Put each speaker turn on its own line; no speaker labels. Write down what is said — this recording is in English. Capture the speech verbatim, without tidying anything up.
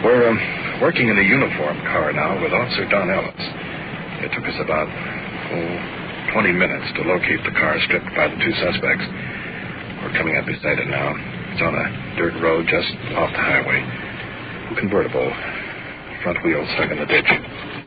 We're um, working in a uniform car now with Officer Don Ellis. It took us about, oh, twenty minutes to locate the car stripped by the two suspects. We're coming up beside it now. It's on a dirt road just off the highway. Convertible. Front wheel stuck in the ditch.